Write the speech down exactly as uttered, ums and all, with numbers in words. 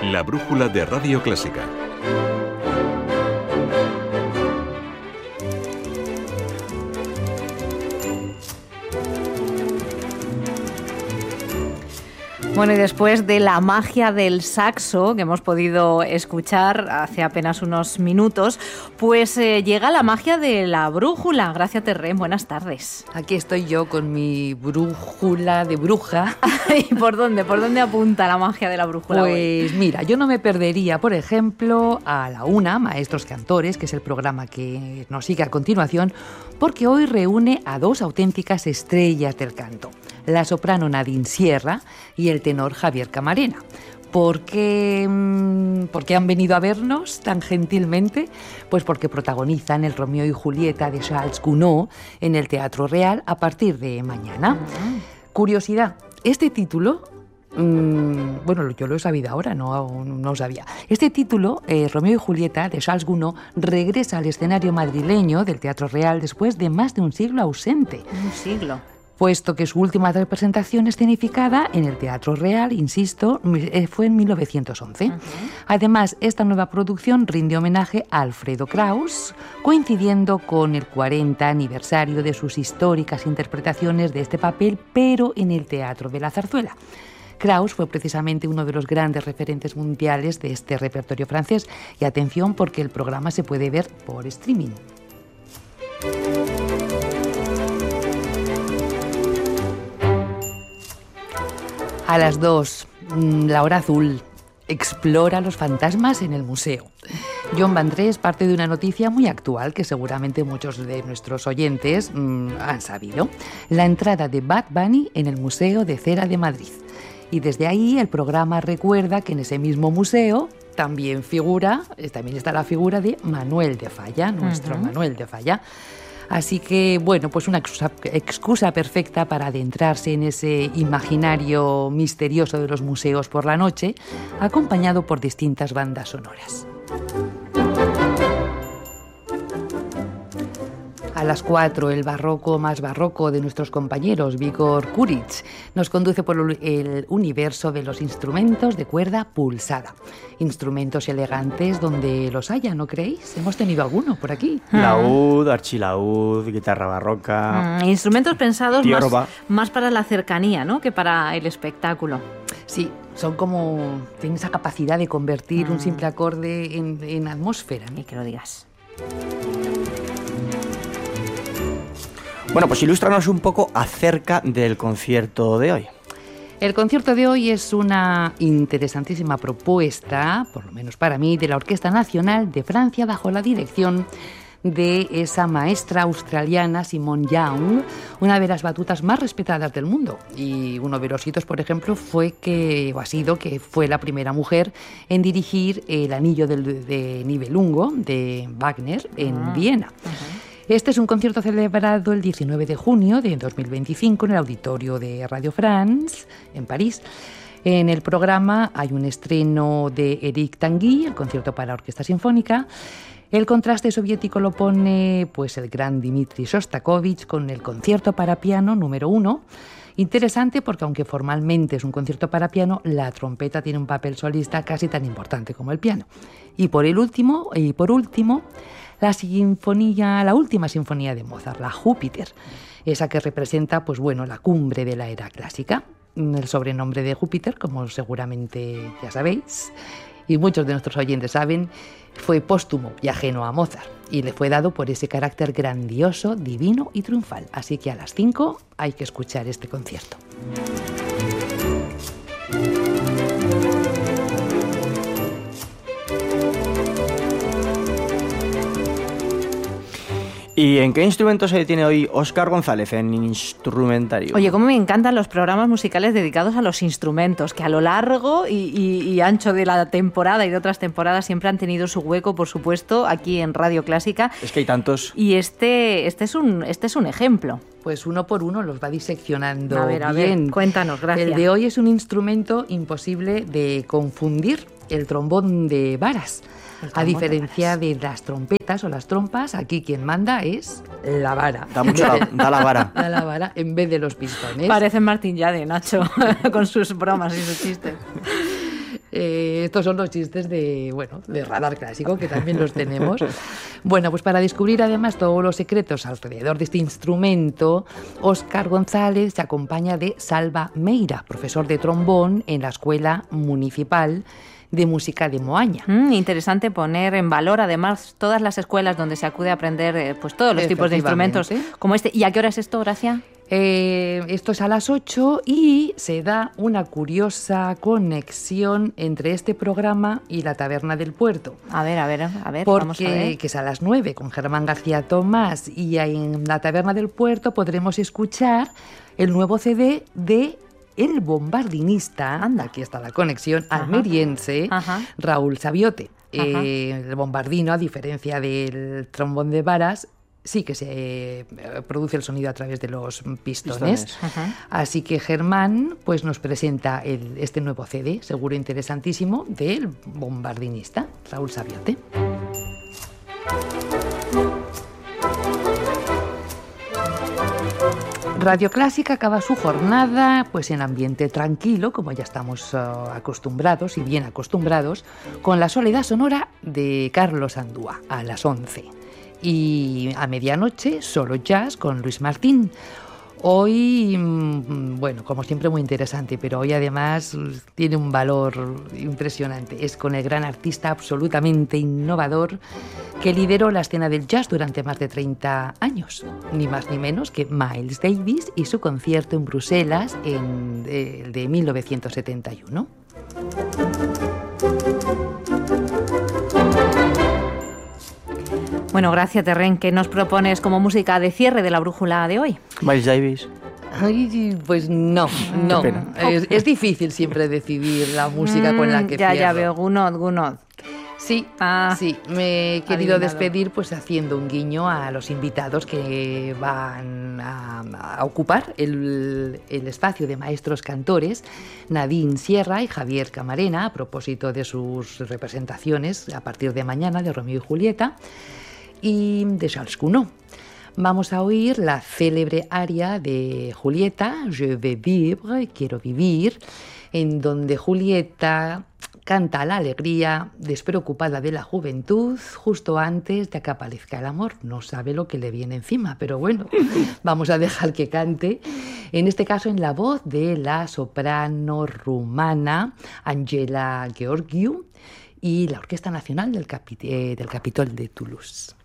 La brújula de Radio Clásica. Bueno, y después de la magia del saxo que hemos podido escuchar hace apenas unos minutos, pues eh, llega la magia de la brújula. Gracia Terrén, buenas tardes. Aquí estoy yo con mi brújula de bruja. ¿Y por dónde? ¿Por dónde apunta la magia de la brújula? Pues hoy? Mira, yo no me perdería, por ejemplo, a la una, Maestros Cantores, que es el programa que nos sigue a continuación, porque hoy reúne a dos auténticas estrellas del canto, la soprano Nadine Sierra y el tenor Javier Camarena. ¿Por qué, ¿Por qué han venido a vernos tan gentilmente? Pues porque protagonizan el Romeo y Julieta de Charles Gounod en el Teatro Real a partir de mañana. Uh-huh. Curiosidad, este título, mmm, bueno, yo lo he sabido ahora, no, no lo sabía. Este título, eh, Romeo y Julieta de Charles Gounod, regresa al escenario madrileño del Teatro Real después de más de un siglo ausente. Un siglo. Puesto que su última representación escenificada en el Teatro Real, insisto, fue en mil novecientos once. Uh-huh. Además, esta nueva producción rinde homenaje a Alfredo Kraus, coincidiendo con el cuarenta aniversario de sus históricas interpretaciones de este papel, pero en el Teatro de la Zarzuela. Kraus fue precisamente uno de los grandes referentes mundiales de este repertorio francés. Y atención, porque el programa se puede ver por streaming. A las dos, La Hora Azul explora los fantasmas en el museo. John Vandrés parte de una noticia muy actual que seguramente muchos de nuestros oyentes mmm, han sabido. La entrada de Bad Bunny en el Museo de Cera de Madrid. Y desde ahí el programa recuerda que en ese mismo museo también figura, también está la figura de Manuel de Falla, nuestro uh-huh. Manuel de Falla. Así que, bueno, pues una excusa, excusa perfecta para adentrarse en ese imaginario misterioso de los museos por la noche, acompañado por distintas bandas sonoras. A las cuatro, el barroco más barroco de nuestros compañeros, Víctor Kuric, nos conduce por el universo de los instrumentos de cuerda pulsada. Instrumentos elegantes donde los haya, ¿no creéis? Hemos tenido alguno por aquí. Laúd, archilaúd, guitarra barroca... Mm, instrumentos pensados más, más para la cercanía, ¿no?, que para el espectáculo. Sí, son como... tienen esa capacidad de convertir mm. un simple acorde en, en atmósfera, ¿no? Y que lo digas. Bueno, pues ilústranos un poco acerca del concierto de hoy. El concierto de hoy es una interesantísima propuesta, por lo menos para mí, de la Orquesta Nacional de Francia bajo la dirección de esa maestra australiana Simone Young, una de las batutas más respetadas del mundo. Y uno de los hitos, por ejemplo, fue que, o ha sido que fue la primera mujer en dirigir El Anillo del, de Nibelungo de Wagner en ah, Viena. Uh-huh. Este es un concierto celebrado el diecinueve de junio de dos mil veinticinco en el auditorio de Radio France, en París. En el programa hay un estreno de Éric Tanguy, el concierto para orquesta sinfónica. El contraste soviético lo pone pues, el gran Dmitri Shostakovich con el concierto para piano número uno. Interesante porque aunque formalmente es un concierto para piano, la trompeta tiene un papel solista casi tan importante como el piano. Y por el último, y por último, la sinfonía, la última sinfonía de Mozart, la Júpiter, esa que representa, pues bueno, la cumbre de la era clásica. El sobrenombre de Júpiter, como seguramente ya sabéis, y muchos de nuestros oyentes saben, fue póstumo y ajeno a Mozart, y le fue dado por ese carácter grandioso, divino y triunfal. Así que a las cinco hay que escuchar este concierto. ¿Y en qué instrumento se detiene hoy Óscar González en instrumentario? Oye, cómo me encantan los programas musicales dedicados a los instrumentos, que a lo largo y, y, y ancho de la temporada y de otras temporadas siempre han tenido su hueco, por supuesto, aquí en Radio Clásica. Es que hay tantos. Y este, este, es, un, este es un ejemplo. Pues uno por uno los va diseccionando a ver, a bien. Ver, cuéntanos, gracias. El de hoy es un instrumento imposible de confundir, el trombón de varas. A diferencia de, de las trompetas o las trompas, aquí quien manda es la vara. Da mucho la, da la vara. Da la vara en vez de los pistones. Parece Martín Yade, Nacho, con sus bromas y sus chistes. Eh, Eh, estos son los chistes de, bueno, de Radar Clásico, que también los tenemos. Bueno, pues para descubrir además todos los secretos alrededor de este instrumento, Óscar González se acompaña de Salva Meira, profesor de trombón en la Escuela Municipal de Música de Moaña. Mm, interesante poner en valor además todas las escuelas donde se acude a aprender eh, pues todos los tipos de instrumentos como este. ¿Y a qué hora es esto, Gracia? Eh, esto es a las ocho y se da una curiosa conexión entre este programa y la Taberna del Puerto. A ver, a ver, a ver, porque, vamos a ver. Que es a las nueve con Germán García Tomás, y en la Taberna del Puerto podremos escuchar el nuevo C D de el bombardinista, anda, aquí está la conexión, ajá, almeriense, ajá, Raúl Sabiote. Eh, el bombardino, a diferencia del trombón de varas, sí que se eh, produce el sonido a través de los pistones. pistones. Así que Germán pues, nos presenta el, este nuevo C D, seguro interesantísimo, del bombardinista, Raúl Sabiote. Radio Clásica acaba su jornada pues en ambiente tranquilo, como ya estamos uh, acostumbrados y bien acostumbrados, con la Soledad Sonora de Carlos Andúa a las once. Y a medianoche, solo jazz con Luis Martín. Hoy, bueno, como siempre muy interesante, pero hoy además tiene un valor impresionante. Es con el gran artista absolutamente innovador que lideró la escena del jazz durante más de treinta años. Ni más ni menos que Miles Davis y su concierto en Bruselas en, de, de mil novecientos setenta y uno. Bueno, gracias, Terren. ¿Qué nos propones como música de cierre de la brújula de hoy? Miles Davis. Ay, pues no, no. Es, es difícil siempre decidir la música mm, con la que ya, cierro. Ya veo, Gounod, Gounod. Sí, ah, sí, me he querido adivinado. despedir pues haciendo un guiño a los invitados que van a, a ocupar el, el espacio de maestros cantores, Nadine Sierra y Javier Camarena, a propósito de sus representaciones a partir de mañana de Romeo y Julieta y de Charles Gounod. Vamos a oír la célebre aria de Julieta, Je veux vivre, quiero vivir, en donde Julieta canta la alegría despreocupada de la juventud justo antes de que aparezca el amor. No sabe lo que le viene encima, pero bueno, vamos a dejar que cante. En este caso en la voz de la soprano rumana Angela Gheorghiu y la Orquesta Nacional del, Capi- eh, del Capitol de Toulouse.